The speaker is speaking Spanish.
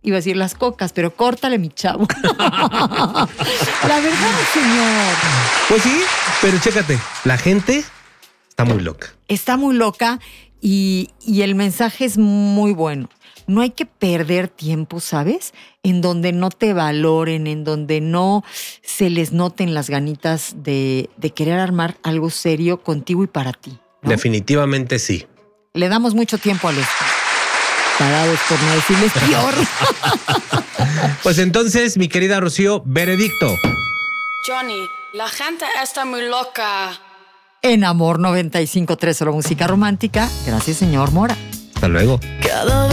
Iba a decir las cocas, pero córtale, mi chavo. La verdad, señor. Pues sí, pero chécate, la gente está muy loca. Está muy loca y el mensaje es muy bueno. No hay que perder tiempo, ¿sabes? En donde no te valoren, en donde no se les noten las ganitas de querer armar algo serio contigo y para ti, ¿no? Definitivamente sí. Le damos mucho tiempo a los parados, por no decirles peor. Pues entonces, mi querida Rocío, veredicto. Johnny, la gente está muy loca. En Amor 95.3, solo música romántica. Gracias, señor Mora. Hasta luego.